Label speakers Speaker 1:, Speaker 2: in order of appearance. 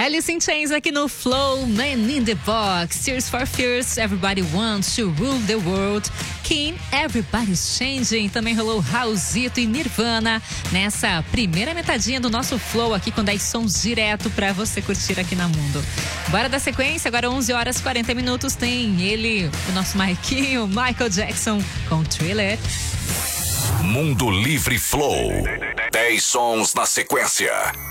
Speaker 1: Alice in Chains aqui no Flow, Man in the Box, Tears for Fears, Everybody Wants to Rule the World, King, Everybody's Changing, também rolou Raulzito e Nirvana nessa primeira metadinha do nosso Flow aqui com 10 sons direto pra você curtir aqui na Mundo. Bora da sequência, agora 11 horas 40 minutos, tem ele, o nosso Maiquinho, Michael Jackson com Thriller.
Speaker 2: Mundo Livre Flow, 10 sons na sequência.